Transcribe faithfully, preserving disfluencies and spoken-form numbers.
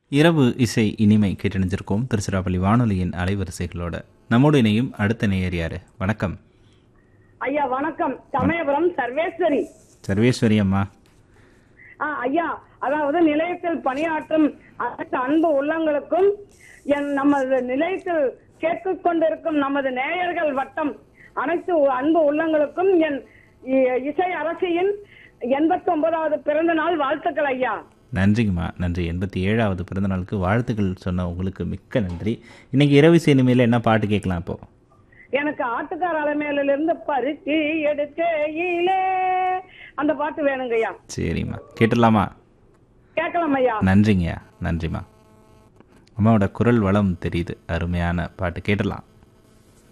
இரவு இசை இனிமை கேட்டணிஞ்சிருக்கோம் திருச்சிராப்பள்ளி வானொலியின் அலைவரிசைகளோட. நம்மோடு இணையும் அடுத்த நேயர் யாரு? வணக்கம் ஐயா. வணக்கம். சமயபுரம் சர்வேஸ்வரி. சர்வேஸ்வரி அம்மா. ஆ ஐயா, அதாவது நிலையத்தில் பணியாற்றும் அனைத்து அன்பு உள்ளங்களுக்கும், என் நமது நிலையத்தில் கேட்டுக் கொண்டிருக்கும் நமது நேயர்கள் வட்டம் அனைத்து அன்பு உள்ளங்களுக்கும் என் இசை அரசியின் எண்பத்தி ஒன்பதாவது பிறந்த நாள் வாழ்த்துக்கள் ஐயா. நன்றிங்கம்மா, நன்றி. எண்பத்தி ஏழாவது பிறந்த நாளுக்கு வாழ்த்துக்கள் சொன்ன உங்களுக்கு மிக்க நன்றி. இன்னைக்கு இரவு சினிமையில என்ன பாட்டு கேட்கலாம்? இப்போ எனக்கு ஆட்டுக்கார அலைமையில இருந்து பருத்தி எடுக்கையிலே அந்த பாட்டு வேணுங்கய்யா. சரிம்மா, கேட்டுடலாமா? கேட்கலாம் ஐயா. நன்றிங்கய்யா, நன்றிம்மா. அம்மாவோட குரல் வளம் தெரியுது. அருமையான பாட்டு கேட்டுடலாம்.